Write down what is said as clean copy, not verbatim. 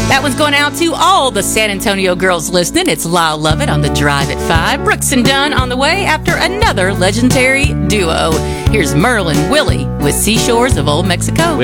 That one's going out to all the San Antonio girls listening. It's Lyle Lovett on the Drive at 5. Brooks and Dunn on the way after another legendary duo. Here's Merlin Willie with Seashores of Old Mexico.